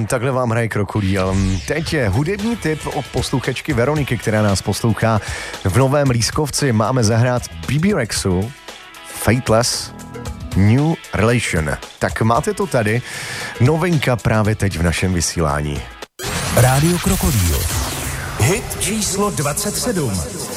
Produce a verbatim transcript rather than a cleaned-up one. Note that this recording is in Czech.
takhle vám hraje Krokodýl. Teď je hudební tip od posluchačky Veroniky, která nás poslouchá v Novém Lískovci. Máme zahrát B B Rexu Fateless New Relation. Tak máte to tady. Novinka právě teď v našem vysílání. Rádio Krokodýl. Hit číslo dvacet sedm.